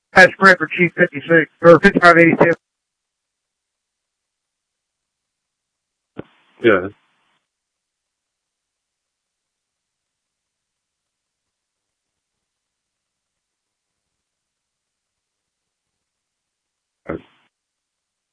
That's Sprint for Chief 56, or 5582. Yeah.